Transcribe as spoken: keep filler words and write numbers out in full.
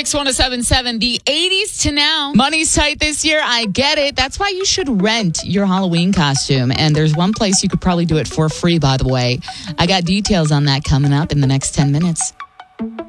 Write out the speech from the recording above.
Mix one oh seven point seven, the eighties to now. Money's tight this year. I get it. That's why you should rent your Halloween costume. And there's one place you could probably do it for free, by the way. I got details on that coming up in the next ten minutes.